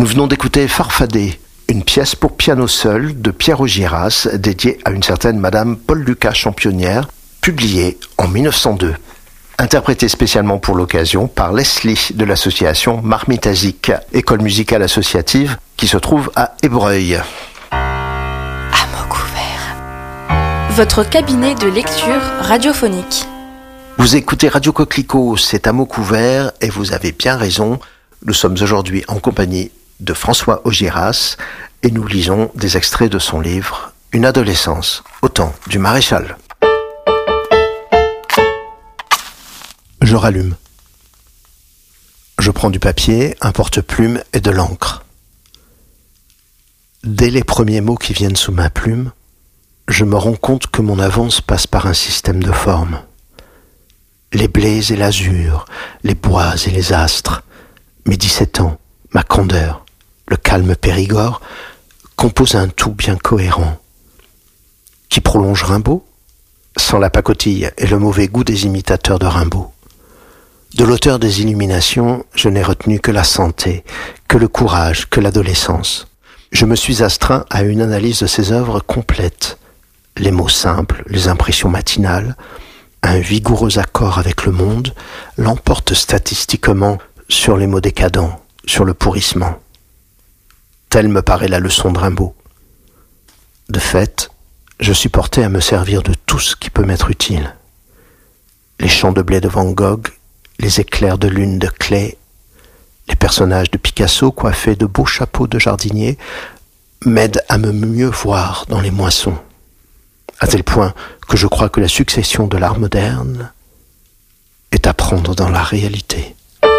Nous venons d'écouter Farfadet, une pièce pour piano seul de Pierre Augiéras, dédiée à une certaine Madame Paul-Lucas Championnière, publiée en 1902. Interprétée spécialement pour l'occasion par Leslie de l'association Marmitazic, école musicale associative qui se trouve à Ébreuil. À mots couverts. Votre cabinet de lecture radiophonique. Vous écoutez Radio Coquelicot, c'est à mots couverts et vous avez bien raison. Nous sommes aujourd'hui en compagnie de François Augiéras et nous lisons des extraits de son livre « Une adolescence au temps du maréchal ». Je rallume. Je prends du papier, un porte-plume et de l'encre. Dès les premiers mots qui viennent sous ma plume, je me rends compte que mon avance passe par un système de formes. Les blés et l'azur, les bois et les astres, mes 17 ans, ma candeur, le calme Périgord, composent un tout bien cohérent. Qui prolonge Rimbaud, sans la pacotille et le mauvais goût des imitateurs de Rimbaud. De l'auteur des Illuminations, je n'ai retenu que la santé, que le courage, que l'adolescence. Je me suis astreint à une analyse de ses œuvres complète. Les mots simples, les impressions matinales, un vigoureux accord avec le monde, l'emportent statistiquement sur les mots décadents, sur le pourrissement. Telle me paraît la leçon de Rimbaud. De fait, je suis porté à me servir de tout ce qui peut m'être utile. Les champs de blé de Van Gogh, les éclairs de lune de Klee, les personnages de Picasso coiffés de beaux chapeaux de jardinier m'aident à me mieux voir dans les moissons, à tel point que je crois que la succession de l'art moderne est à prendre dans la réalité.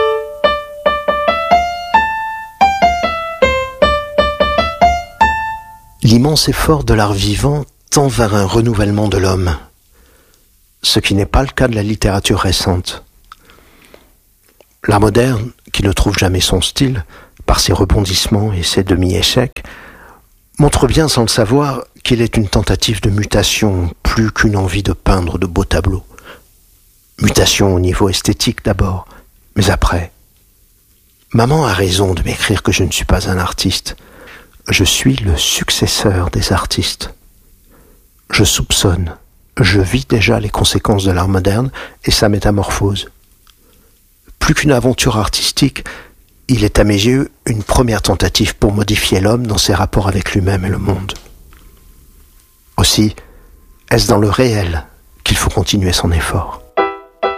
L'immense effort de l'art vivant tend vers un renouvellement de l'homme, ce qui n'est pas le cas de la littérature récente. L'art moderne, qui ne trouve jamais son style, par ses rebondissements et ses demi-échecs, montre bien sans le savoir qu'il est une tentative de mutation plus qu'une envie de peindre de beaux tableaux. Mutation au niveau esthétique d'abord, mais après. Maman a raison de m'écrire que je ne suis pas un artiste. Je suis le successeur des artistes. Je soupçonne, je vis déjà les conséquences de l'art moderne et sa métamorphose. Plus qu'une aventure artistique, il est à mes yeux une première tentative pour modifier l'homme dans ses rapports avec lui-même et le monde. Aussi, est-ce dans le réel qu'il faut continuer son effort ?